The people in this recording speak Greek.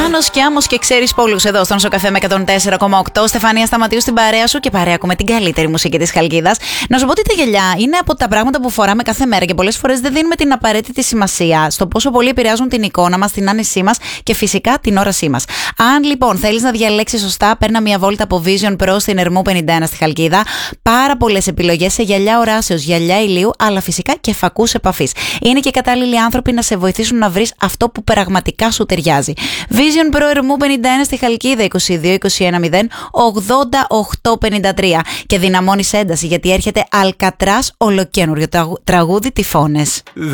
Άνος και άμμος και ξέρεις πολλούς εδώ στον Σοκαφέ με 104,8. Στεφανία Σταματίου στην παρέα σου και παρέα με την καλύτερη μουσική της Χαλκίδας. Να σου πω ότι τα γυαλιά είναι από τα πράγματα που φοράμε κάθε μέρα και πολλές φορές δεν δίνουμε την απαραίτητη σημασία στο πόσο πολύ επηρεάζουν την εικόνα μας, την άνεσή μας και φυσικά την όρασή μας. Αν λοιπόν θέλεις να διαλέξεις σωστά, παίρνα μια βόλτα από Vision Pro στην Ερμού 51 στη Χαλκίδα. Πάρα πολλές επιλογές σε γυαλιά οράσεως, γυαλιά ηλίου, αλλά φυσικά και φακούς επαφής. Είναι και κατάλληλοι άνθρωποι να σε βοηθήσουν να βρεις αυτό που πραγματικά σου ταιριάζει. Vision Pro Ερμού 51 στη Χαλκίδα 22 21 0 88 53. Και δυναμώνεις ένταση γιατί έρχεται Αλκατράς ολοκαίνουργιο τραγούδι Τυφώνες.